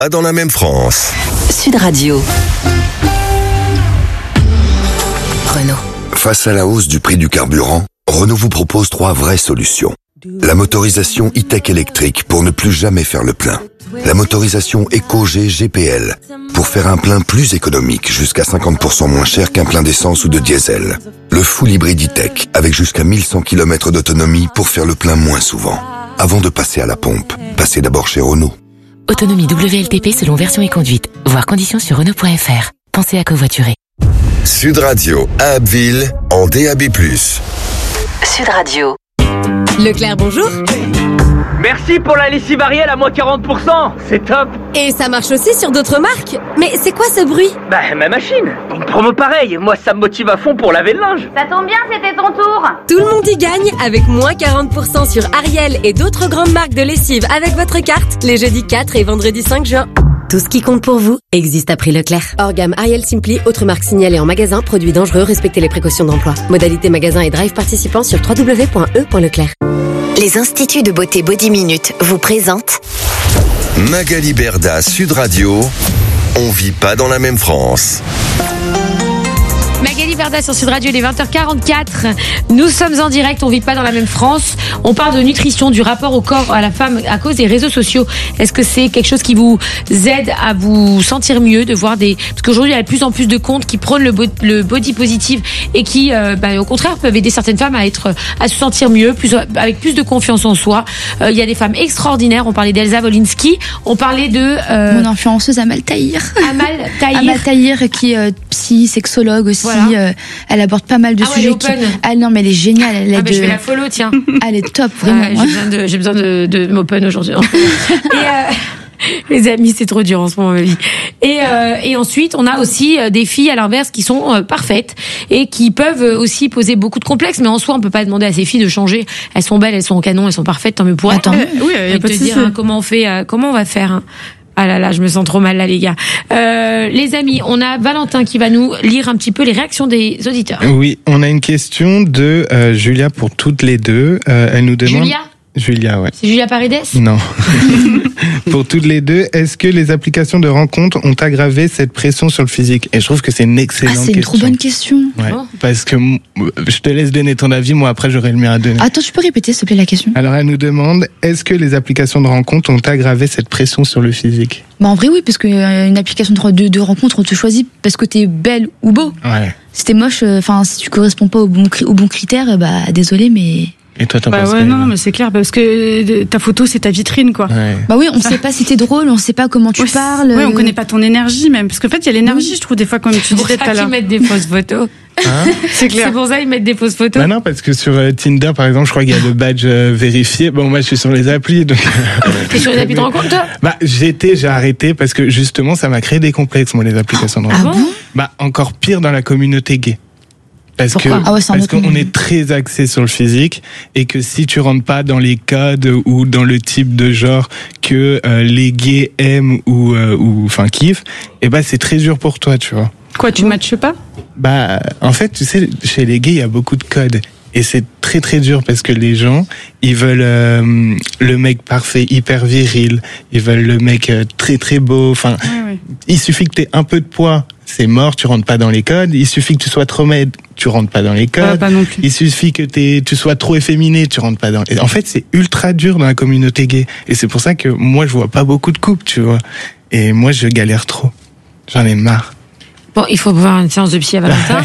Pas dans la même France. Sud Radio. Renault. Face à la hausse du prix du carburant, Renault vous propose 3 vraies solutions. La motorisation e-tech électrique pour ne plus jamais faire le plein. La motorisation Eco-G GPL pour faire un plein plus économique, jusqu'à 50% moins cher qu'un plein d'essence ou de diesel. Le full hybride e-tech avec jusqu'à 1100 km d'autonomie pour faire le plein moins souvent. Avant de passer à la pompe, passez d'abord chez Renault. Autonomie WLTP selon version et conduite. Voir conditions sur Renault.fr. Pensez à covoiturer. Sud Radio à Abbeville en DAB+. Sud Radio. Leclerc, bonjour. Merci pour la lessive Ariel à moins 40%, c'est top. Et ça marche aussi sur d'autres marques. Mais c'est quoi ce bruit? Bah ma machine, une promo pareil, moi ça me motive à fond pour laver le linge. Ça tombe bien, c'était ton tour. Tout le monde y gagne avec moins 40% sur Ariel et d'autres grandes marques de lessive avec votre carte les jeudis 4 et vendredi 5 juin. Tout ce qui compte pour vous existe à prix Leclerc. Hors gamme Ariel Simply, autres marques signalées en magasin, produits dangereux, respectez les précautions d'emploi. Modalité magasin et drive participants sur www.e.leclerc. Les instituts de beauté Body Minute vous présentent Magali Berda, Sud Radio. On vit pas dans la même France. Magali Berda sur Sud Radio, il est 20h44. Nous sommes en direct, on vit pas dans la même France. On parle de nutrition, du rapport au corps, à la femme à cause des réseaux sociaux. Est-ce que c'est quelque chose qui vous aide à vous sentir mieux, de voir des... Parce qu'aujourd'hui, il y a de plus en plus de comptes qui prônent le body positive et qui, au contraire, peuvent aider certaines femmes à se sentir mieux, avec plus de confiance en soi. Il y a des femmes extraordinaires. On parlait d'Elsa Wolinski. On parlait de... Mon influenceuse Amal Tahir. Amal Tahir qui est psy, sexologue aussi. Voilà. Elle aborde pas mal de sujets. Non, mais elle est géniale. Je vais la follow, tiens. Elle est top, vraiment. J'ai besoin de m'open aujourd'hui. Les amis, c'est trop dur en ce moment, ma vie. Et ensuite, on a aussi des filles à l'inverse qui sont parfaites et qui peuvent aussi poser beaucoup de complexes. Mais en soi, on peut pas demander à ces filles de changer. Elles sont belles, elles sont au canon, elles sont parfaites. Tant mieux pour elles. Oui, il y a pas de souci. Comment on va faire. Ah là là, je me sens trop mal là, les gars. Les amis, on a Valentin qui va nous lire un petit peu les réactions des auditeurs. Oui, on a une question de Julia pour toutes les deux. Elle nous demande... Julia, ouais. C'est Julia Paredes ? Non. Pour toutes les deux, est-ce que les applications de rencontres ont aggravé cette pression sur le physique ? Et je trouve que c'est une excellente question. C'est une trop bonne question. Ouais, parce que je te laisse donner ton avis, moi après j'aurai le mien à donner. Attends, tu peux répéter s'il te plaît la question ? Alors elle nous demande, est-ce que les applications de rencontres ont aggravé cette pression sur le physique ? En vrai oui, parce que une application de rencontre, on te choisit parce que t'es belle ou beau. Ouais. Si t'es moche, si tu corresponds pas aux bons critères, désolé mais... Et toi, t'en penses quoi ? Non, mais c'est clair, parce que ta photo, c'est ta vitrine, quoi. Ouais. Oui, on sait pas si t'es drôle, on sait pas comment tu parles. Oui, on connaît pas ton énergie, même. Parce qu'en fait, il y a l'énergie, je trouve, des fois, comme tu disais tout à l'heure. Ils mettent des fausses photos. C'est clair. C'est pour ça qu'ils mettent des fausses photos. Bah non, parce que sur Tinder, par exemple, je crois qu'il y a le badge vérifié. Bon, moi, je suis sur les applis. Donc... T'es sur les applis de rencontre, toi ? J'ai arrêté parce que justement, ça m'a créé des complexes, moi, les applications de rencontre. Ah bon ? Encore pire dans la communauté gay. Parce qu'on est très axé sur le physique et que si tu rentres pas dans les codes ou dans le type de genre que les gays aiment ou kiffent, c'est très dur pour toi, tu vois. Quoi, tu matches pas ? En fait, tu sais, chez les gays, il y a beaucoup de codes. Et c'est très très dur parce que les gens, ils veulent le mec parfait, hyper viril. Ils veulent le mec très très beau. Il suffit que t'aies un peu de poids, c'est mort, tu rentres pas dans les codes. Il suffit que tu sois trop maigre, tu rentres pas dans les codes. Pas non plus. Il suffit que tu sois trop efféminé, tu rentres pas dans... En fait, c'est ultra dur dans la communauté gay. Et c'est pour ça que moi, je vois pas beaucoup de couples, tu vois. Et moi, je galère trop. J'en ai marre. Bon, il faut voir une séance de psy à Valentin.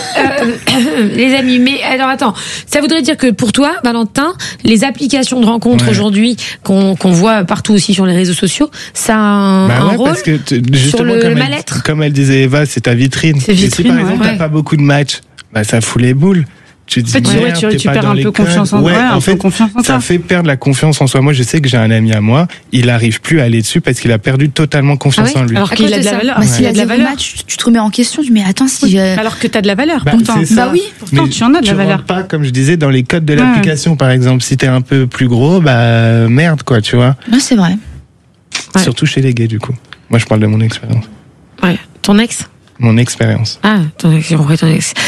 Les amis, mais alors attends, ça voudrait dire que pour toi, Valentin, les applications de rencontres aujourd'hui qu'on voit partout aussi sur les réseaux sociaux, ça a un rôle parce que sur le mal-être. Comme elle disait Eva, c'est ta vitrine. C'est vitrine, et si par exemple t'as pas beaucoup de matchs, ça fout les boules. Tu te dis, tu perds un peu confiance en toi. En fait, ça fait perdre la confiance en soi. Moi, je sais que j'ai un ami à moi, il arrive plus à aller dessus parce qu'il a perdu totalement confiance en lui. Alors qu'il a de la valeur. S'il a de la valeur, tu te remets en question, tu dis, mais attends, alors que t'as de la valeur, pourtant. Oui, pourtant, tu en as de la valeur. Pas, comme je disais, dans les codes de l'application, par exemple. Si t'es un peu plus gros, merde, quoi, tu vois. Non, c'est vrai. Surtout chez les gays, du coup. Moi, je parle de mon expérience. Ouais. Ton ex ? Mon expérience. Ah, j'ai compris ton ex.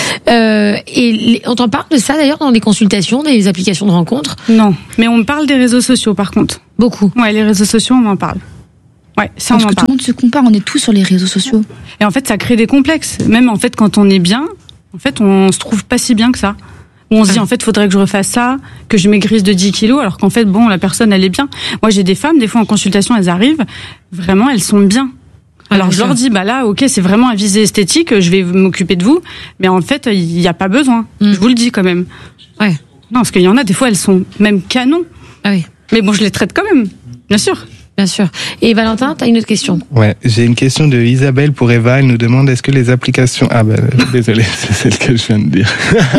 Et on t'en parle de ça d'ailleurs dans les consultations, des applications de rencontres ? Non, mais on me parle des réseaux sociaux par contre. Beaucoup. Ouais, les réseaux sociaux, on m'en parle. Ouais, ça parce que tout le monde se compare, on est tous sur les réseaux sociaux. Et en fait, ça crée des complexes. Même en fait, quand on est bien, en fait, on se trouve pas si bien que ça. Où on se dit, en fait, faudrait que je refasse ça, que je maigrisse de 10 kilos, alors qu'en fait, bon, la personne, elle est bien. Moi, j'ai des femmes, des fois, en consultation, elles arrivent, vraiment, elles sont bien. Alors, je leur dis, bah là, ok, c'est vraiment un visée esthétique, je vais m'occuper de vous, mais en fait, il n'y a pas besoin. Je vous le dis quand même. Ouais. Non, parce qu'il y en a, des fois, elles sont même canons. Ah oui. Mais bon, je les traite quand même, bien sûr. Bien sûr. Et Valentin, t'as une autre question? Ouais, j'ai une question de Isabelle pour Eva. Elle nous demande est-ce que les applications... Ah désolé, c'est celle que je viens de dire.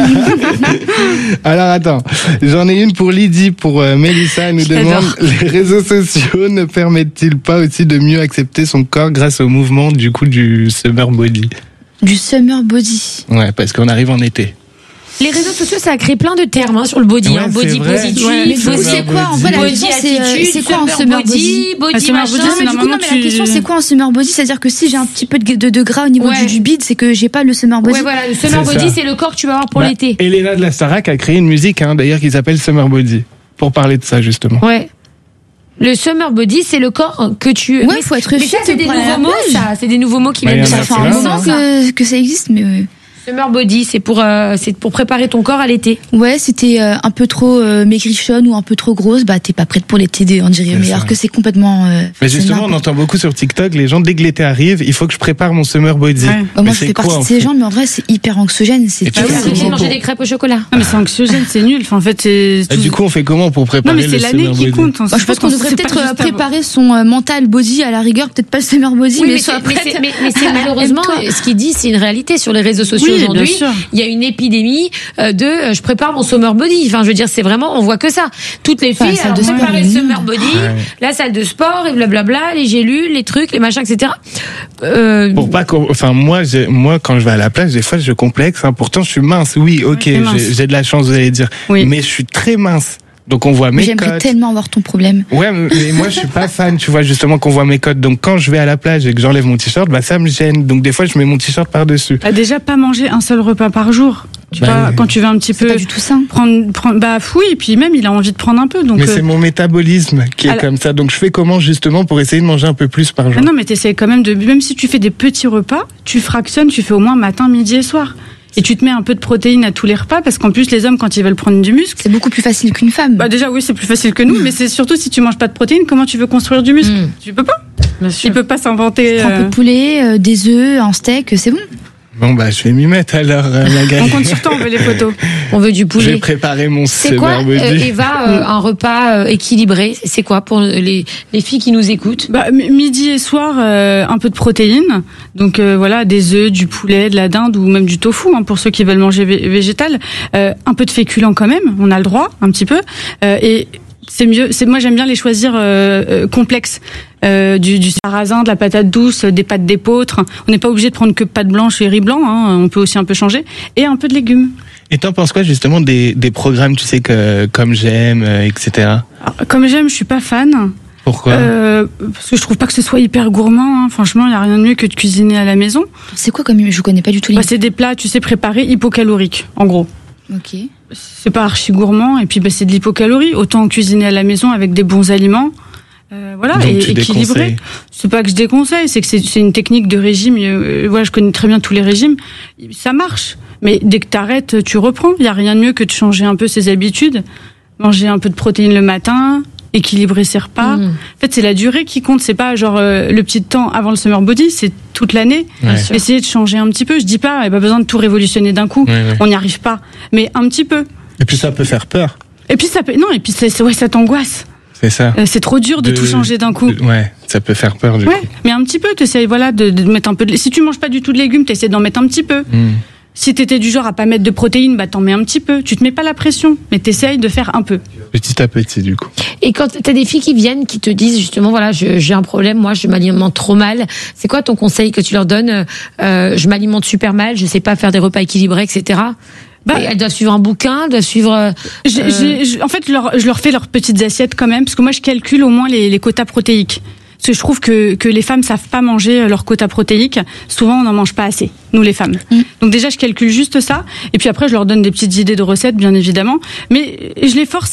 Alors attends, j'en ai une pour Lydie, pour Mélissa. Elle nous demande les réseaux sociaux ne permettent-ils pas aussi de mieux accepter son corps grâce au mouvement du summer body? Du summer body. Ouais, parce qu'on arrive en été. Les réseaux sociaux, ça a créé plein de termes sur le body. Ouais, body positive, mais c'est quoi en vrai la question? C'est quoi en summer body? Body machin. Non, mais la question c'est quoi en summer body? C'est-à-dire que si j'ai un petit peu de gras au niveau du bide, c'est que j'ai pas le summer body. Ouais, voilà, le summer body, c'est le corps que tu vas avoir pour l'été. Elena de la Starac a créé une musique, d'ailleurs, qui s'appelle Summer Body, pour parler de ça justement. Ouais. Le summer body, c'est le corps que tu... Ouais, faut être fit. Mais ça, c'est des nouveaux mots, ça. C'est des nouveaux mots qui viennent de ça. Ça fait un moment que ça existe, mais... Summer body, c'est pour préparer ton corps à l'été. Ouais, si t'es un peu trop maigrichonne ou un peu trop grosse, bah t'es pas prête pour l'été, on dirait. Mais alors que c'est complètement. Mais justement, on entend beaucoup sur TikTok, les gens, dès que l'été arrive, il faut que je prépare mon summer body. Ouais. Moi, je fais partie de ces gens, mais en vrai, c'est hyper anxiogène. C'est manger des crêpes au chocolat. Non, mais c'est anxiogène, c'est nul. Enfin, en fait, c'est. Et du coup, on fait comment pour préparer le summer body? Non, mais c'est l'année qui compte. Je pense qu'on devrait peut-être préparer son mental body à la rigueur, peut-être pas le summer body, mais soit prête. Mais c'est malheureusement ce qu'il dit, c'est une réalité sur les réseaux sociaux aujourd'hui. Il y a une épidémie de je prépare mon summer body. Enfin, je veux dire, c'est vraiment, on voit que ça. Toutes les filles, elles préparent le summer body, la salle de sport et blablabla, les gélules, les trucs, les machins, etc. Pour pas moi, quand je vais à la plage, des fois, je complexe. Pourtant, je suis mince. Oui, ok, j'ai de la chance, vous allez dire. Oui. Mais je suis très mince. Donc on voit mes codes. J'aimerais tellement avoir ton problème. Ouais, mais moi je suis pas fan, tu vois, justement qu'on voit mes codes. Donc quand je vais à la plage et que j'enlève mon t-shirt, bah ça me gêne. Donc des fois je mets mon t-shirt par-dessus. Déjà pas manger un seul repas par jour. Tu vois, quand tu veux un petit peu pas du tout ça. prendre oui, et puis même il a envie de prendre un peu. Donc mais c'est mon métabolisme qui est comme ça. Donc je fais comment justement pour essayer de manger un peu plus par jour? Non, mais t'essayes quand même même si tu fais des petits repas, tu fractionnes, tu fais au moins matin, midi et soir. Et tu te mets un peu de protéines à tous les repas, parce qu'en plus, les hommes, quand ils veulent prendre du muscle... C'est beaucoup plus facile qu'une femme. Bah déjà, oui, c'est plus facile que nous, mais c'est surtout si tu manges pas de protéines, comment tu veux construire du muscle? Tu peux pas. Tu peux pas s'inventer... Un peu de poulet, des œufs, un steak, c'est bon. Bon, bah, je vais m'y mettre alors, Magali. On compte sur toi, on veut les photos. On veut du poulet. Je vais préparer mon summer body. C'est quoi, Eva, un repas équilibré? C'est quoi pour les filles qui nous écoutent? Bah, midi et soir, un peu de protéines. Donc, voilà, des œufs, du poulet, de la dinde ou même du tofu, pour ceux qui veulent manger végétal. Un peu de féculents quand même, on a le droit, un petit peu. Et c'est mieux. Moi, j'aime bien les choisir complexes. Du sarrasin, de la patate douce, des pâtes d'épeautre. On n'est pas obligé de prendre que pâtes blanches et riz blanc. On peut aussi un peu changer. Et un peu de légumes. Et t'en penses quoi justement des programmes, tu sais, que comme j'aime, etc. Alors, comme j'aime, je suis pas fan. Pourquoi? Parce que je trouve pas que ce soit hyper gourmand. Franchement, il y a rien de mieux que de cuisiner à la maison. C'est quoi comme je connais pas du tout les. C'est des plats, tu sais, préparés hypocaloriques, en gros. Ok. C'est pas archi gourmand et puis c'est de l'hypocalorie. Autant cuisiner à la maison avec des bons aliments. Voilà, donc, et équilibré. C'est pas que je déconseille, c'est que c'est une technique de régime. Voilà, je connais très bien tous les régimes. Ça marche. Mais dès que t'arrêtes, tu reprends. Il y a rien de mieux que de changer un peu ses habitudes. Manger un peu de protéines le matin, équilibrer ses repas. En fait, c'est la durée qui compte. C'est pas genre le petit temps avant le summer body, c'est toute l'année. Ouais. Essayer de changer un petit peu. Je dis pas, il n'y a pas besoin de tout révolutionner d'un coup. Ouais. On n'y arrive pas. Mais un petit peu. Et puis ça peut faire peur. Et puis ça t'angoisse. C'est ça. C'est trop dur de tout changer d'un coup. Ouais, ça peut faire peur du coup. Mais un petit peu, t'essayes de mettre un peu de... Si tu manges pas du tout de légumes, t'essaies d'en mettre un petit peu. Si t'étais du genre à pas mettre de protéines, bah t'en mets un petit peu. Tu te mets pas la pression, mais t'essayes de faire un peu. Petit à petit, du coup. Et quand t'as des filles qui viennent, qui te disent justement, voilà, j'ai un problème, moi, je m'alimente trop mal. C'est quoi ton conseil que tu leur donnes? Je m'alimente super mal, je sais pas faire des repas équilibrés, etc. Elles doivent suivre un bouquin, elles doivent suivre... En fait, je leur fais leurs petites assiettes quand même, parce que moi, je calcule au moins les quotas protéiques. Parce que je trouve que les femmes savent pas manger leur quota protéique. Souvent, on n'en mange pas assez, nous les femmes. Donc déjà, je calcule juste ça. Et puis après, je leur donne des petites idées de recettes, bien évidemment. Mais je les force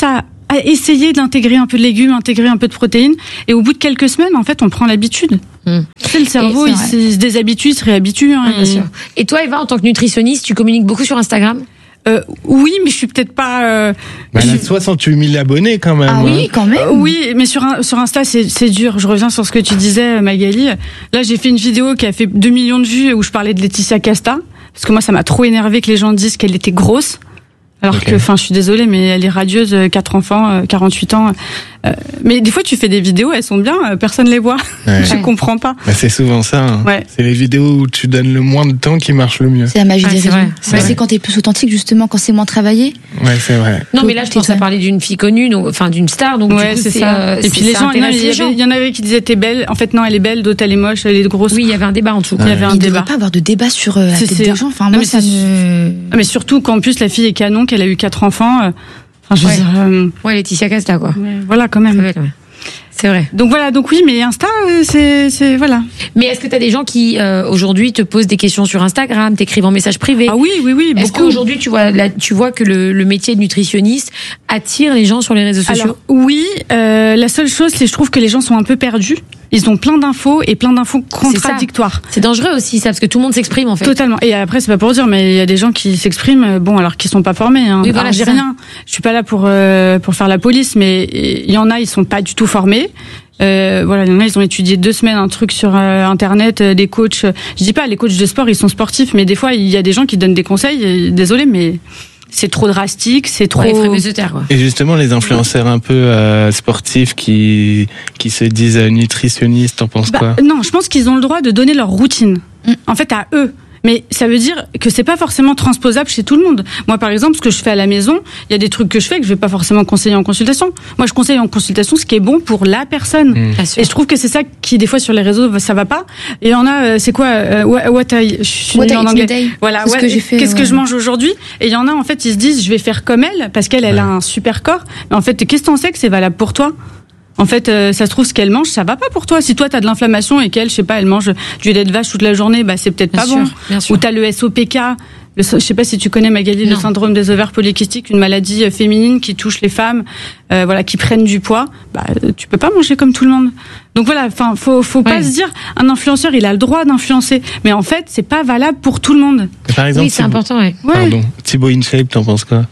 à essayer d'intégrer un peu de légumes, intégrer un peu de protéines. Et au bout de quelques semaines, en fait, on prend l'habitude. Le cerveau, il se déshabitue, il se réhabitue. Bien sûr. Et toi, Eva, en tant que nutritionniste, tu communiques beaucoup sur Instagram ? Oui, mais je suis peut-être pas. Elle a 68 000 abonnés quand même. Ah oui, quand même. Oui, mais sur Insta, c'est dur. Je reviens sur ce que tu disais, Magali. Là, j'ai fait une vidéo qui a fait 2 millions de vues où je parlais de Laetitia Casta. Parce que moi, ça m'a trop énervé que les gens disent qu'elle était grosse. Alors que, je suis désolée, mais elle est radieuse, 4 enfants, 48 ans. Mais des fois, tu fais des vidéos, elles sont bien, personne les voit. Ouais. Je comprends pas. Bah, c'est souvent ça. Hein. Ouais. C'est les vidéos où tu donnes le moins de temps qui marchent le mieux. C'est la magie des réseaux. C'est quand t'es plus authentique, justement, quand c'est moins travaillé. Ouais, c'est vrai. Non, mais là, je pense à parler d'une fille connue, donc, enfin, d'une star, donc ouais, du coup, c'est ça. Et puis les gens, il y en avait qui disaient t'es belle. En fait, non, elle est belle, d'autres elle est moche, elle est grosse. Oui, il y avait un débat en tout. Il y avait un débat. Il ne devrait pas avoir de débat sur la tête des gens. Enfin, moi, ça me. Mais surtout qu'en plus, la fille est canon, qu'elle a eu 4 enfants. Enfin, je veux dire, ouais, Laetitia Casta, quoi. Ouais, voilà, quand même. C'est vrai. Donc oui, mais Insta, c'est voilà. Mais est-ce que t'as des gens qui aujourd'hui te posent des questions sur Instagram, t'écrivent en message privé ? Ah oui, beaucoup. Est-ce qu'aujourd'hui tu vois que le métier de nutritionniste attire les gens sur les réseaux sociaux ? Alors, oui, la seule chose, c'est que je trouve que les gens sont un peu perdus. Ils ont plein d'infos et plein d'infos contradictoires. C'est dangereux aussi ça, parce que tout le monde s'exprime en fait. Totalement. Et après, c'est pas pour dire, mais il y a des gens qui s'expriment, bon, alors qu'ils sont pas formés. Hein. Oui, voilà, alors, j'ai rien. Je suis pas là pour faire la police, mais il y en a, ils sont pas du tout formés. Voilà, il y en a, ils ont étudié 2 semaines un truc sur internet, des coachs. Je dis pas, les coachs de sport, ils sont sportifs, mais des fois, il y a des gens qui donnent des conseils. Et, désolé, mais c'est trop drastique, c'est trop. Quoi. Et justement, les influenceurs un peu sportifs qui se disent nutritionnistes, t'en penses quoi ? Non, je pense qu'ils ont le droit de donner leur routine. En fait, à eux. Mais ça veut dire que c'est pas forcément transposable chez tout le monde. Moi, par exemple, ce que je fais à la maison, il y a des trucs que je fais que je vais pas forcéément conseiller en consultation. Moi, je conseille en consultation ce qui est bon pour la personne. Et je trouve que c'est ça qui, des fois, sur les réseaux, ça va pas. Et il y en a, c'est quoi, what I, je suis nulle en anglais. Voilà, qu'est-ce que je mange aujourd'hui? Et il y en a, en fait, ils se disent, je vais faire comme elle, parce qu'elle a un super corps. Mais en fait, qu'est-ce que t'en sais que c'est valable pour toi? En fait, ça se trouve, ce qu'elle mange, ça va pas pour toi. Si toi, t'as de l'inflammation et qu'elle, je sais pas, elle mange du lait de vache toute la journée, bah, c'est peut-être pas bon. Ou t'as le SOPK. Je sais pas si tu connais, Magali, le syndrome des ovaires polykystiques, une maladie féminine qui touche les femmes, voilà, qui prennent du poids. Bah, tu peux pas manger comme tout le monde. Donc voilà, enfin, faut pas se dire, un influenceur, il a le droit d'influencer. Mais en fait, c'est pas valable pour tout le monde. Par exemple, oui, c'est important, ouais. Pardon. Thibaut InShape, t'en penses quoi?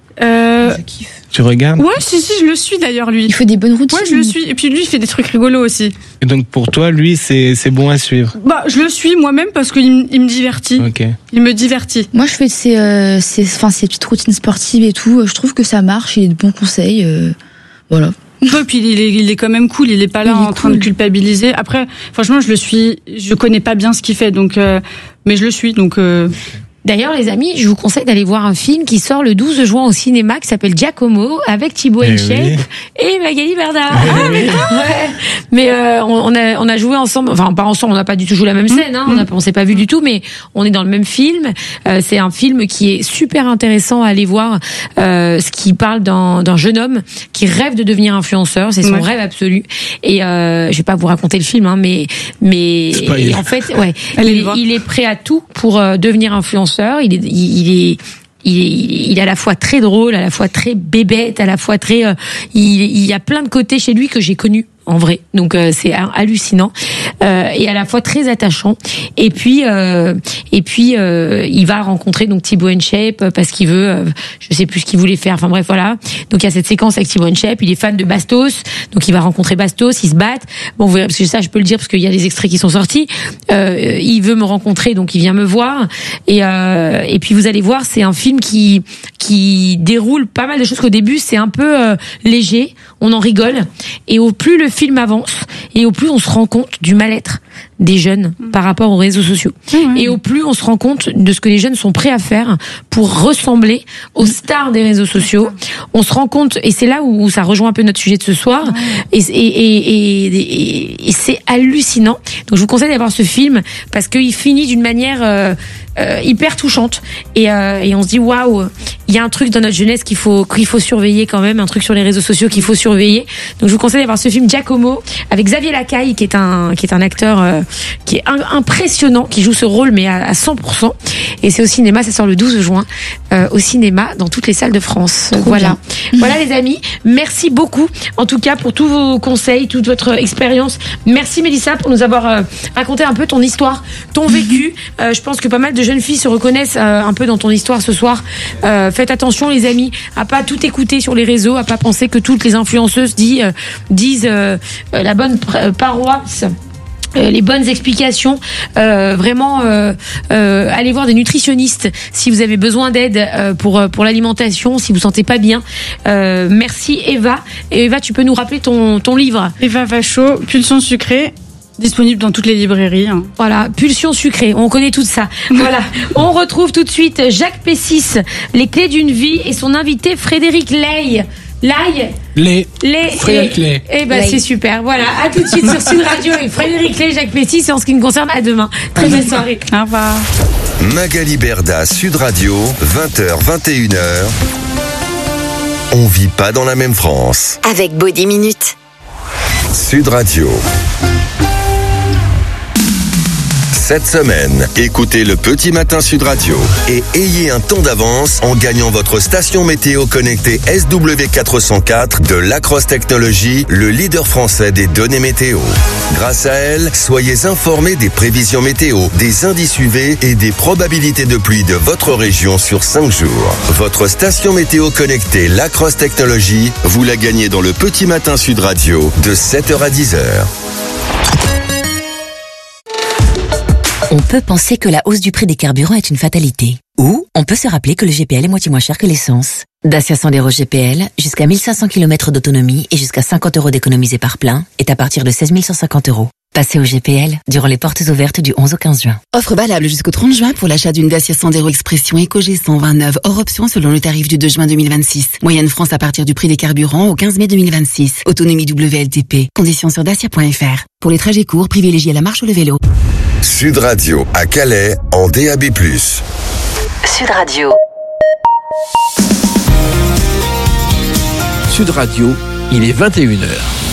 Tu regardes? Ouais, si, je le suis d'ailleurs, lui. Il fait des bonnes routines. Ouais, je le suis. Et puis lui, il fait des trucs rigolos aussi. Et donc pour toi, lui, c'est bon à suivre? Bah, je le suis moi-même parce qu'il me divertit. Ok. Il me divertit. Moi, je fais ces petites routines sportives et tout. Je trouve que ça marche. Il a de bons conseils. Voilà. Ouais, puis il est quand même cool. Il est pas là en train de culpabiliser. Après, franchement, je le suis. Je connais pas bien ce qu'il fait, donc, mais je le suis, donc. D'ailleurs, les amis, je vous conseille d'aller voir un film qui sort le 12 juin au cinéma qui s'appelle Giacomo avec Thibaut InShape et Magali Berda. Mais on a joué ensemble, enfin pas ensemble, on n'a pas du tout joué la même scène, hein, on s'est pas vu du tout, mais on est dans le même film. C'est un film qui est super intéressant à aller voir, ce qui parle d'un jeune homme qui rêve de devenir influenceur, c'est son rêve absolu. Et je vais pas vous raconter le film, hein, mais en fait, il est prêt à tout pour devenir influenceur. Il est à la fois très drôle, à la fois très bébête, à la fois très. Il y a plein de côtés chez lui que j'ai connus en vrai, donc c'est hallucinant et à la fois très attachant. Et puis il va rencontrer donc Thibaut InShape parce qu'il veut, je sais plus ce qu'il voulait faire. Enfin bref, voilà. Donc il y a cette séquence avec Thibaut InShape. Il est fan de Bastos, donc il va rencontrer Bastos. Ils se battent. Bon, vous verrez, parce que ça, je peux le dire parce qu'il y a des extraits qui sont sortis. Il veut me rencontrer, donc il vient me voir. Et puis vous allez voir, c'est un film qui déroule pas mal de choses. Qu'au début, c'est un peu léger, on en rigole, et au plus le film avance et au plus on se rend compte du mal-être des jeunes par rapport aux réseaux sociaux. Et au plus on se rend compte de ce que les jeunes sont prêts à faire pour ressembler aux stars des réseaux sociaux. On se rend compte, et c'est là où ça rejoint un peu notre sujet de ce soir, et c'est hallucinant. Donc je vous conseille d'aller voir ce film parce qu'il finit d'une manière hyper touchante, et on se dit waouh, il y a un truc dans notre jeunesse qu'il faut surveiller quand même, un truc sur les réseaux sociaux qu'il faut surveiller. Donc je vous conseille d'aller voir ce film Giacomo avec Xavier Lacaille qui est un acteur qui est impressionnant, qui joue ce rôle mais à 100%. Et c'est au cinéma, ça sort le 12 juin au cinéma dans toutes les salles de France. Voilà. Voilà les amis, merci beaucoup en tout cas pour tous vos conseils, toute votre expérience. Merci Mélissa pour nous avoir raconté un peu ton histoire, ton vécu. Je pense que pas mal de jeunes filles se reconnaissent un peu dans ton histoire ce soir. Faites attention les amis à pas tout écouter sur les réseaux, à pas penser que toutes les influenceuses disent la bonne paroisse. Les bonnes explications, vraiment allez voir des nutritionnistes si vous avez besoin d'aide pour l'alimentation, si vous sentez pas bien. Merci Eva. Et Eva, tu peux nous rappeler ton livre? Eva Vachot, Pulsion sucrée. Disponible dans toutes les librairies. Voilà, Pulsion sucrée, on connaît tout ça. Voilà, on retrouve tout de suite Jacques Pessis, Les clés d'une vie, et son invité Frédéric Ley. Frédéric Ley. Eh ben c'est super. Voilà, à tout de suite sur Sud Radio et Frédéric Ley, Jacques Pessis, et en ce qui me concerne, à demain. Très belle soirée. Au revoir. Magali Berda, Sud Radio, 20h, 21h. On vit pas dans la même France. Avec Body Minute. Sud Radio. Cette semaine, écoutez le Petit Matin Sud Radio et ayez un temps d'avance en gagnant votre station météo connectée SW404 de Lacrosse Technologies, le leader français des données météo. Grâce à elle, soyez informés des prévisions météo, des indices UV et des probabilités de pluie de votre région sur 5 jours. Votre station météo connectée Lacrosse Technologies, vous la gagnez dans le Petit Matin Sud Radio de 7h à 10h. On peut penser que la hausse du prix des carburants est une fatalité. Ou on peut se rappeler que le GPL est moitié moins cher que l'essence. Dacia Sandero GPL, jusqu'à 1500 km d'autonomie et jusqu'à 50 € d'économisés par plein, est à partir de 16 150 €. Passez au GPL durant les portes ouvertes du 11 au 15 juin. Offre valable jusqu'au 30 juin pour l'achat d'une Dacia Sandero Expression EcoG 129 hors option selon le tarif du 2 juin 2026. Moyenne France à partir du prix des carburants au 15 mai 2026. Autonomie WLTP. Conditions sur dacia.fr. Pour les trajets courts, privilégiez la marche ou le vélo. Sud Radio à Calais en DAB+. Sud Radio. Sud Radio, il est 21h.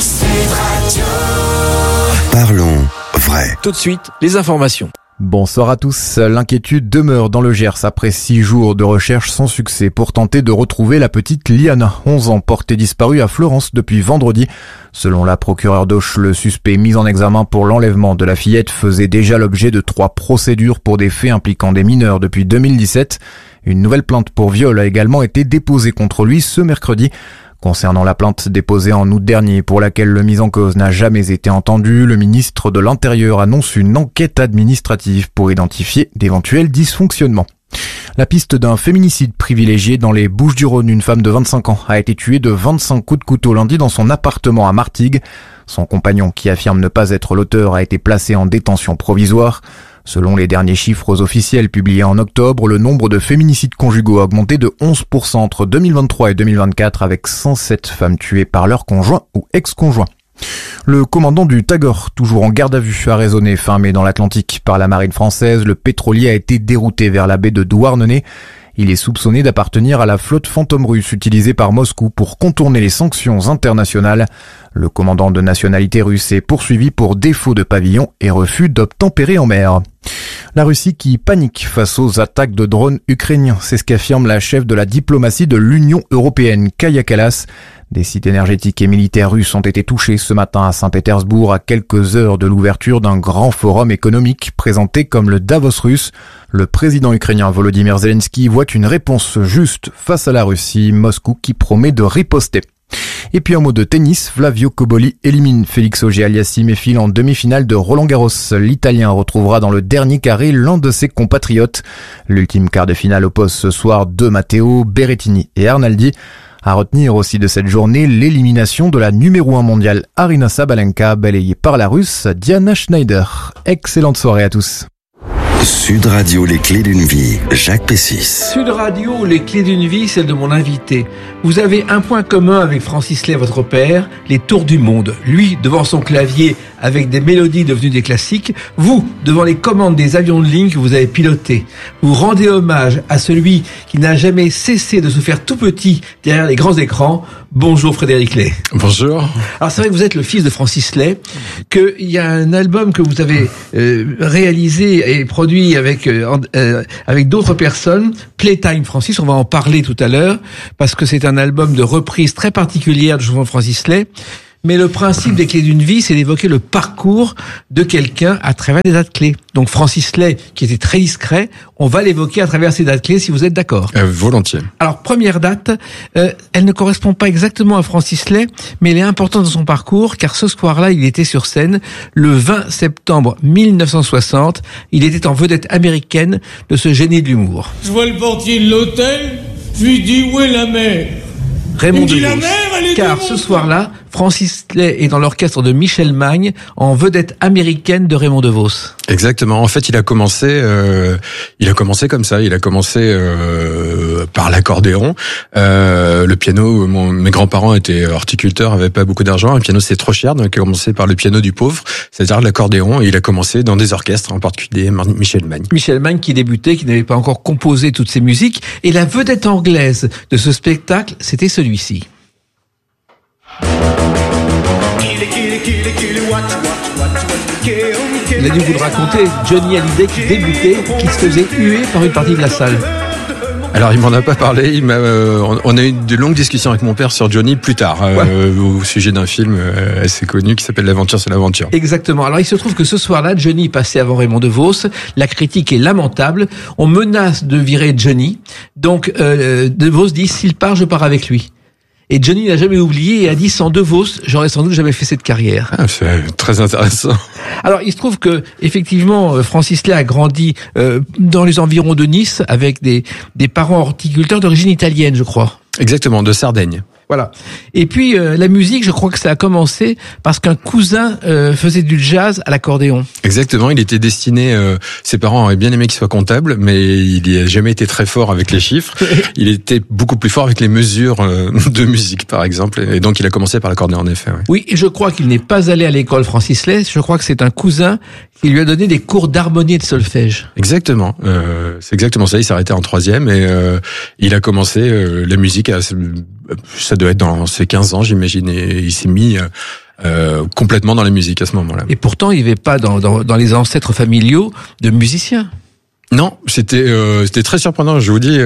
Parlons vrai. Tout de suite, les informations. Bonsoir à tous. L'inquiétude demeure dans le Gers après 6 jours de recherche sans succès pour tenter de retrouver la petite Liana, 11 ans, portée disparue à Fleurance depuis vendredi. Selon la procureure d'Auch, le suspect mis en examen pour l'enlèvement de la fillette faisait déjà l'objet de 3 procédures pour des faits impliquant des mineurs depuis 2017. Une nouvelle plainte pour viol a également été déposée contre lui ce mercredi. Concernant la plainte déposée en août dernier pour laquelle le mis en cause n'a jamais été entendu, le ministre de l'Intérieur annonce une enquête administrative pour identifier d'éventuels dysfonctionnements. La piste d'un féminicide privilégié dans les Bouches-du-Rhône, une femme de 25 ans a été tuée de 25 coups de couteau lundi dans son appartement à Martigues. Son compagnon, qui affirme ne pas être l'auteur, a été placé en détention provisoire. Selon les derniers chiffres officiels publiés en octobre, le nombre de féminicides conjugaux a augmenté de 11% entre 2023 et 2024 avec 107 femmes tuées par leur conjoint ou ex-conjoint. Le commandant du Tagor, toujours en garde à vue, a raisonné fin mai dans l'Atlantique par la marine française. Le pétrolier a été dérouté vers la baie de Douarnenez. Il est soupçonné d'appartenir à la flotte fantôme russe utilisée par Moscou pour contourner les sanctions internationales. Le commandant de nationalité russe est poursuivi pour défaut de pavillon et refus d'obtempérer en mer. La Russie qui panique face aux attaques de drones ukrainiens, c'est ce qu'affirme la chef de la diplomatie de l'Union européenne, Kaja Kallas. Des sites énergétiques et militaires russes ont été touchés ce matin à Saint-Pétersbourg à quelques heures de l'ouverture d'un grand forum économique présenté comme le Davos russe. Le président ukrainien Volodymyr Zelensky voit une réponse juste face à la Russie, Moscou qui promet de riposter. Et puis un mot de tennis, Flavio Cobolli élimine Félix Auger-Aliassime et file en demi-finale de Roland-Garros. L'Italien retrouvera dans le dernier carré l'un de ses compatriotes. L'ultime quart de finale oppose ce soir deux Matteo, Berrettini et Arnaldi. À retenir aussi de cette journée, l'élimination de la numéro 1 mondiale Aryna Sabalenka, balayée par la Russe Diana Schneider. Excellente soirée à tous. Sud Radio, les clés d'une vie, Jacques Pessis. Sud Radio, les clés d'une vie, celle de mon invité. Vous avez un point commun avec Francis Lay, votre père, les tours du monde. Lui, devant son clavier, avec des mélodies devenues des classiques. Vous, devant les commandes des avions de ligne que vous avez pilotés, vous rendez hommage à celui qui n'a jamais cessé de se faire tout petit derrière les grands écrans. Bonjour Frédéric Lay. Bonjour. Alors c'est vrai que vous êtes le fils de Francis Lay, qu'il y a un album que vous avez réalisé et produit avec d'autres personnes, Playtime Francis, on va en parler tout à l'heure, parce que c'est un album de reprise très particulière de chansons de Francis Lay. Mais le principe des clés d'une vie, c'est d'évoquer le parcours de quelqu'un à travers des dates clés. Donc Francis Lay, qui était très discret, on va l'évoquer à travers ces dates clés, si vous êtes d'accord. Volontiers. Alors, première date, elle ne correspond pas exactement à Francis Lay, mais elle est importante dans son parcours, car ce soir-là, il était sur scène le 20 septembre 1960. Il était en vedette américaine de ce génie de l'humour. Je vois le portier de l'hôtel, je lui dis où est la mer ? Raymond DeVos. Car ce soir-là, Francis Lay est dans l'orchestre de Michel Magne, en vedette américaine de Raymond DeVos. Exactement. En fait, il a commencé comme ça. Il a commencé par l'accordéon. Le piano, mes grands-parents étaient horticulteurs, avaient pas beaucoup d'argent. Le piano, c'est trop cher, donc il a commencé par le piano du pauvre, c'est-à-dire l'accordéon. Et il a commencé dans des orchestres, en particulier Michel Magne. Michel Magne qui débutait, qui n'avait pas encore composé toutes ses musiques. Et la vedette anglaise de ce spectacle, c'était celui-ci. Il a dû vous le raconter, Johnny Hallyday qui débutait, qui se faisait huer par une partie de la salle. Alors il m'en a pas parlé, on a eu de longues discussions avec mon père sur Johnny plus tard, au sujet d'un film assez connu qui s'appelle L'aventure c'est l'aventure. Exactement, alors il se trouve que ce soir-là, Johnny passait avant Raymond DeVos, la critique est lamentable, on menace de virer Johnny, donc DeVos dit s'il part, je pars avec lui. Et Johnny n'a jamais oublié et a dit sans DeVos, j'aurais sans doute jamais fait cette carrière. Ah, c'est très intéressant. Alors, il se trouve que effectivement, Francis Lay a grandi dans les environs de Nice avec des parents horticulteurs d'origine italienne, je crois. Exactement, de Sardaigne. Voilà. Et puis la musique, je crois que ça a commencé parce qu'un cousin faisait du jazz à l'accordéon. Exactement, il était destiné, ses parents auraient bien aimé qu'il soit comptable, mais il n'y a jamais été très fort avec les chiffres. Il était beaucoup plus fort avec les mesures de musique, par exemple, et donc il a commencé par l'accordéon, en effet. Ouais. Oui, et je crois qu'il n'est pas allé à l'école Francis Lay, je crois que c'est un cousin qui lui a donné des cours d'harmonie et de solfège. Exactement, c'est exactement ça, il s'est arrêté en 3e et il a commencé la musique à... Ça doit être dans ses 15 ans, j'imagine, et il s'est mis complètement dans la musique à ce moment-là. Et pourtant, il n'y avait pas dans les ancêtres familiaux de musiciens. Non, c'était très surprenant. Je vous dis,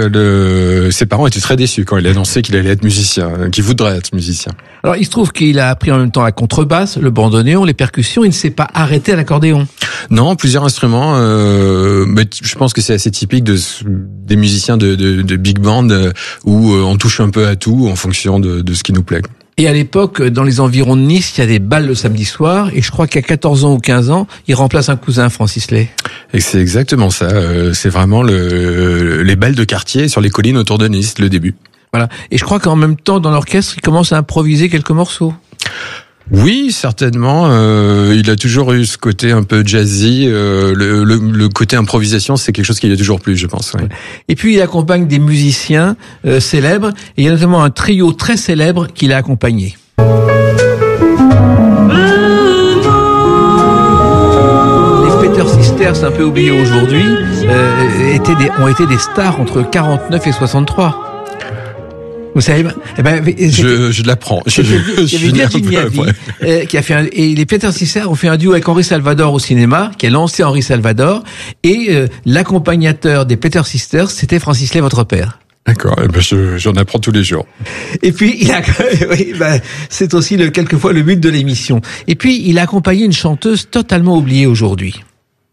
ses parents étaient très déçus quand il a annoncé qu'il allait être musicien, qu'il voudrait être musicien. Alors, il se trouve qu'il a appris en même temps la contrebasse, le bandoneon, les percussions. Il ne s'est pas arrêté à l'accordéon. Non, plusieurs instruments. Mais je pense que c'est assez typique des musiciens de big band où on touche un peu à tout en fonction de ce qui nous plaît. Et à l'époque, dans les environs de Nice, il y a des bals le samedi soir, et je crois qu'à 14 ans ou 15 ans, il remplace un cousin, Francis Lay. Et c'est exactement ça. C'est vraiment les bals de quartier sur les collines autour de Nice, le début. Voilà. Et je crois qu'en même temps, dans l'orchestre, il commence à improviser quelques morceaux. Oui, certainement. Il a toujours eu ce côté un peu jazzy. Le côté improvisation, c'est quelque chose qui lui a toujours plu, je pense. Ouais. Et puis, il accompagne des musiciens célèbres. Et il y a notamment un trio très célèbre qu'il a accompagné. Les Peter Sisters, un peu oubliés aujourd'hui, ont été des stars entre 49 et 63. Vous savez, je l'apprends. Il y avait Virginie Havy qui a fait et les Peter Sisters ont fait un duo avec Henri Salvador au cinéma, qui a lancé Henri Salvador, et l'accompagnateur des Peter Sisters, c'était Francis Lay, votre père. D'accord, j'en apprends tous les jours. Et puis c'est aussi quelquefois le but de l'émission. Et puis il a accompagné une chanteuse totalement oubliée aujourd'hui.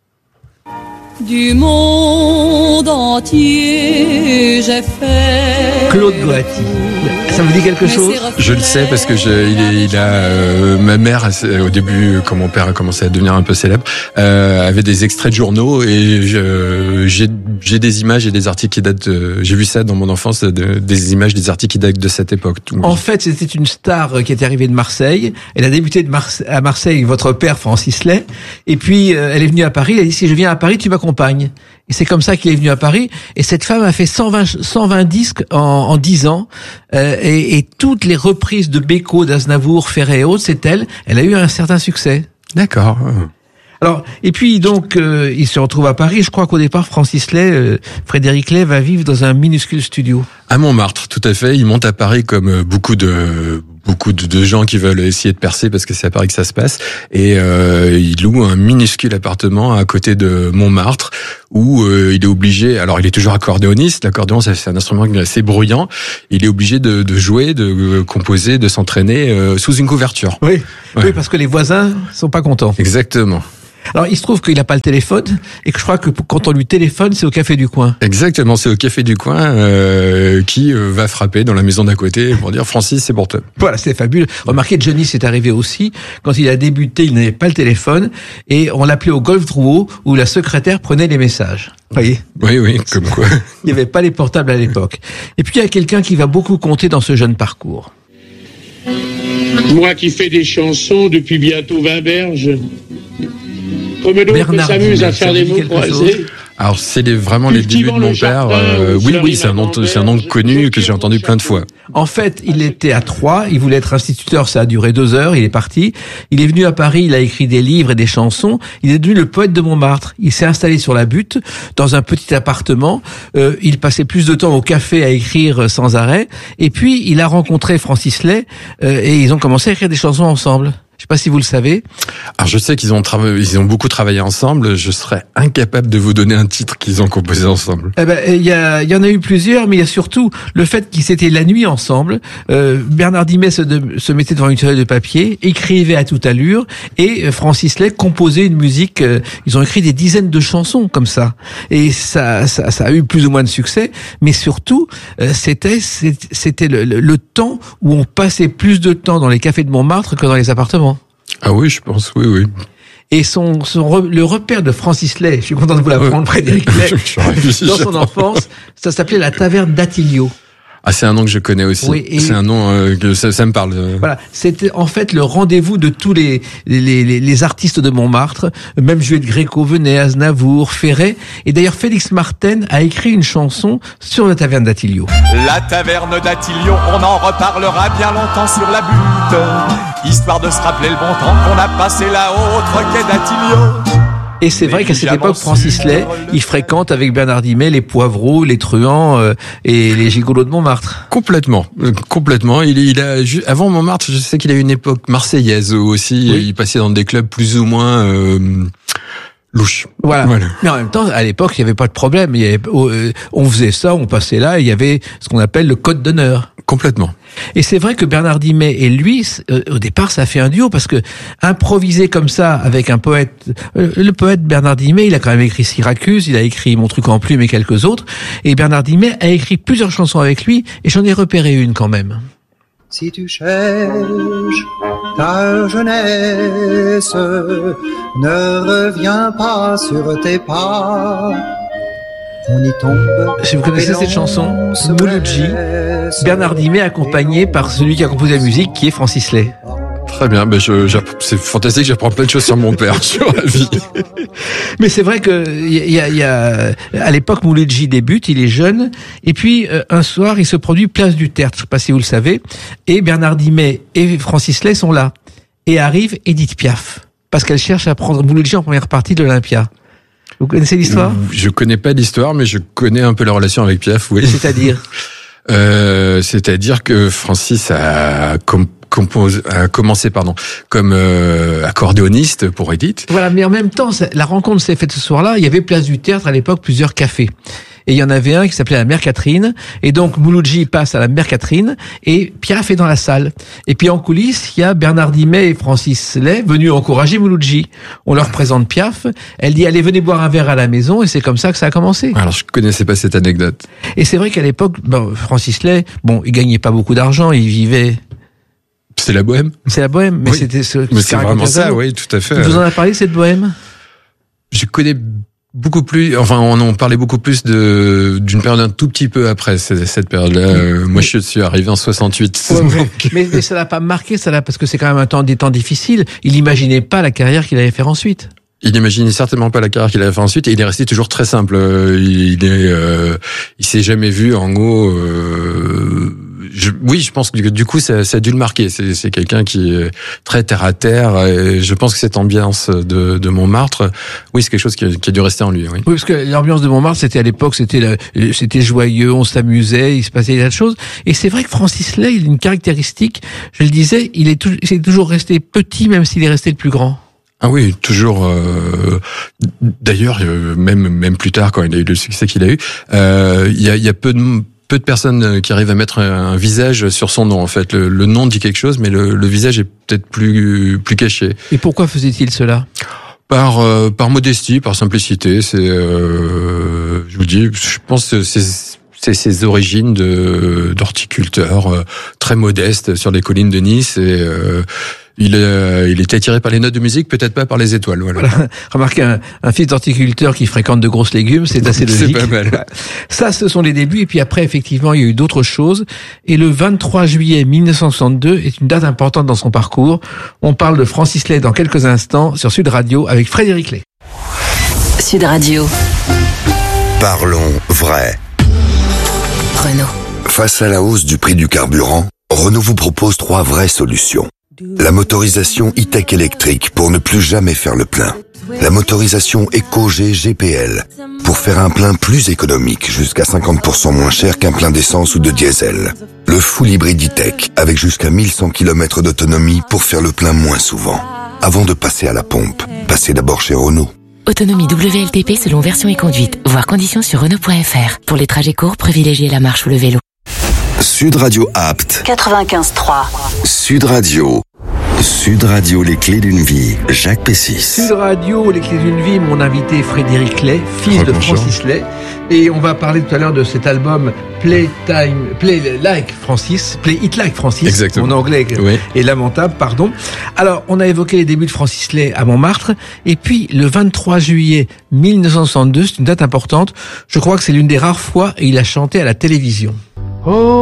Du monde entier, j'ai fait Claude Goatti. Ça vous dit quelque chose ? Je le sais parce que ma mère, au début, quand mon père a commencé à devenir un peu célèbre, avait des extraits de journaux et j'ai des images et des articles qui datent j'ai vu ça dans mon enfance, des images, des articles qui datent de cette époque. En fait, c'était une star qui était arrivée de Marseille. Elle a débuté à Marseille, votre père, Francis Lay. Et puis, elle est venue à Paris. Elle a dit, si je viens à Paris, tu m'accompagnes. Et c'est comme ça qu'il est venu à Paris. Et cette femme a fait 120 disques en 10 ans. Et toutes les reprises de Beko, d'Aznavour, Ferré et autres, c'est elle. Elle a eu un certain succès. D'accord. Alors, et puis donc, il se retrouve à Paris. Je crois qu'au départ, Francis Lay, Frédéric Lay, va vivre dans un minuscule studio. À Montmartre, tout à fait. Il monte à Paris comme beaucoup de gens qui veulent essayer de percer parce que c'est à Paris que ça se passe. Et il loue un minuscule appartement à côté de Montmartre où il est obligé. Alors, il est toujours accordéoniste. L'accordéon, c'est un instrument assez bruyant. Il est obligé de jouer, de composer, de s'entraîner sous une couverture. Oui, ouais. Oui, parce que les voisins sont pas contents. Exactement. Alors, il se trouve qu'il n'a pas le téléphone et que je crois que quand on lui téléphone, c'est au café du coin. Exactement, c'est au café du coin qui va frapper dans la maison d'à côté pour dire « Francis, c'est pour toi ». Voilà, c'est fabuleux. Remarquez, Johnny, c'est arrivé aussi. Quand il a débuté, il n'avait pas le téléphone et on l'appelait au Golf Drouot où la secrétaire prenait les messages. Vous voyez ? Oui, comme quoi. Il n'y avait pas les portables à l'époque. Et puis, il y a quelqu'un qui va beaucoup compter dans ce jeune parcours. Moi qui fais des chansons depuis bientôt 20 berges, comme d'autres s'amusent à faire des mots croisés. Alors c'est vraiment les débuts de mon père. Oui, c'est un nom connu que j'ai entendu plein de fois. En fait, il était à Troyes, il voulait être instituteur, ça a duré 2 heures, il est parti. Il est venu à Paris, il a écrit des livres et des chansons. Il est devenu le poète de Montmartre. Il s'est installé sur la Butte, dans un petit appartement. Il passait plus de temps au café à écrire sans arrêt. Et puis, il a rencontré Francis Lay et ils ont commencé à écrire des chansons ensemble. Je sais pas si vous le savez. Alors je sais qu'ils ont beaucoup travaillé ensemble. Je serais incapable de vous donner un titre qu'ils ont composé ensemble. Eh ben, il y en a eu plusieurs, mais il y a surtout le fait qu'ils étaient la nuit ensemble. Bernard Dimet se mettait devant une feuille de papier, écrivait à toute allure, et Francis Lay composait une musique. Ils ont écrit des dizaines de chansons comme ça, et ça a eu plus ou moins de succès. Mais surtout, c'était le temps où on passait plus de temps dans les cafés de Montmartre que dans les appartements. Ah oui, je pense, oui. Et le repère de Francis Lay, je suis content de vous l'apprendre, Frédéric Lay, dans son enfance, ça s'appelait la taverne d'Attilio. Ah, c'est un nom que je connais aussi. Oui, c'est un nom que ça me parle. Voilà, c'était en fait le rendez-vous de tous les artistes de Montmartre. Même Juliette Gréco venait, Aznavour, Ferret. Et d'ailleurs, Félix Marten a écrit une chanson sur la taverne d'Attilio. La taverne d'Attilio, on en reparlera bien longtemps sur la butte, histoire de se rappeler le bon temps qu'on a passé là-haut au troquet d'Attilio. Et c'est vrai qu'à cette époque, Francis Lay, il fréquente avec Bernard Dimet les poivreaux, les truands et les gigolos de Montmartre. Complètement. Il a avant Montmartre, je sais qu'il a eu une époque marseillaise aussi. Oui. Il passait dans des clubs plus ou moins louches. Voilà. Mais en même temps, à l'époque, il n'y avait pas de problème. On faisait ça, on passait là. Il y avait ce qu'on appelle le code d'honneur. Complètement. Et c'est vrai que Bernard Dimet et lui, au départ, ça a fait un duo parce que improviser comme ça avec un poète, le poète Bernard Dimet, il a quand même écrit Syracuse, il a écrit Mon truc en plume et quelques autres. Et Bernard Dimet a écrit plusieurs chansons avec lui et j'en ai repéré une quand même. Si tu cherches ta jeunesse, ne reviens pas sur tes pas. On y tombe. Si vous connaissez cette chanson, Mouloudji, Bernard Dimet accompagné par celui qui a composé la musique, qui est Francis Lay. Très bien, c'est fantastique, j'apprends plein de choses sur mon père, sur la vie. Mais c'est vrai que à l'époque, Mouloudji débute, il est jeune, et puis un soir, il se produit place du Tertre, je sais pas si vous le savez, et Bernard Dimet et Francis Lay sont là. Et arrive Édith Piaf, parce qu'elle cherche à prendre Mouloudji en première partie de l'Olympia. Vous connaissez l'histoire ? Je connais pas l'histoire, mais je connais un peu la relation avec Piaf, oui. C'est-à-dire c'est-à-dire que Francis a commencé comme accordéoniste pour Edith. Voilà, mais en même temps, la rencontre s'est faite ce soir-là. Il y avait place du Tertre à l'époque plusieurs cafés. Et il y en avait un qui s'appelait la Mère Catherine. Et donc, Mouloudji passe à la Mère Catherine et Piaf est dans la salle. Et puis, en coulisses, il y a Bernard Dimet et Francis Lay venus encourager Mouloudji. On leur présente Piaf. Elle dit, allez, venez boire un verre à la maison. Et c'est comme ça que ça a commencé. Alors, je connaissais pas cette anecdote. Et c'est vrai qu'à l'époque, Francis Lay, il gagnait pas beaucoup d'argent. Il vivait... C'est la bohème. C'est la bohème. Mais oui. C'est vraiment ça, oui, tout à fait. Vous en avez parlé, cette bohème? Je connais beaucoup plus, on en parlait beaucoup plus d'une période un tout petit peu après cette période-là. Moi, je suis arrivé en 68. Mais ça l'a pas marqué, parce que c'est quand même des temps difficiles. Il n'imaginait pas la carrière qu'il allait faire ensuite. Il n'imaginait certainement pas la carrière qu'il allait faire ensuite et il est resté toujours très simple. Il s'est jamais vu en gros, je pense que du coup, ça a dû le marquer. C'est quelqu'un qui est très terre à terre. Et je pense que cette ambiance de Montmartre, oui, c'est quelque chose qui a dû rester en lui. Oui, parce que l'ambiance de Montmartre, c'était à l'époque, c'était joyeux, on s'amusait, il se passait des tas de choses. Et c'est vrai que Francis Lay, il a une caractéristique. Je le disais, il est toujours resté petit, même s'il est resté le plus grand. Ah oui, toujours. D'ailleurs, même plus tard, quand il a eu le succès qu'il a eu, il y a peu de personnes qui arrivent à mettre un visage sur son nom. En fait, le nom dit quelque chose, mais le visage est peut-être plus caché. Et pourquoi faisait-il cela ? Par modestie, par simplicité. Je vous dis, je pense que c'est ses origines d'horticulteur très modeste sur les collines de Nice et il était attiré par les notes de musique, peut-être pas par les étoiles. Voilà. Remarquez, un fils d'horticulteur qui fréquente de grosses légumes, c'est assez logique. C'est pas mal. Ça, ce sont les débuts. Et puis après, effectivement, il y a eu d'autres choses. Et le 23 juillet 1962 est une date importante dans son parcours. On parle de Francis Lay dans quelques instants sur Sud Radio avec Frédéric Lay. Sud Radio. Parlons vrai. Renault. Face à la hausse du prix du carburant, Renault vous propose 3 vraies solutions. La motorisation e-tech électrique pour ne plus jamais faire le plein. La motorisation EcoG GPL pour faire un plein plus économique, jusqu'à 50% moins cher qu'un plein d'essence ou de diesel. Le full hybride e-tech avec jusqu'à 1100 km d'autonomie pour faire le plein moins souvent. Avant de passer à la pompe, passez d'abord chez Renault. Autonomie WLTP selon version et conduite. Voir conditions sur Renault.fr. Pour les trajets courts, privilégiez la marche ou le vélo. Sud Radio Apt 95.3. Sud Radio. Sud Radio, les clés d'une vie. Jacques Pessis. Sud Radio, les clés d'une vie. Mon invité Frédéric Lay, fils de Francis Lay. Et on va parler tout à l'heure de cet album Play It Like Francis. Exactement. Mon anglais est lamentable, pardon. Alors, on a évoqué les débuts de Francis Lay à Montmartre. Et puis, le 23 juillet 1962, c'est une date importante. Je crois que c'est l'une des rares fois où il a chanté à la télévision. Oh.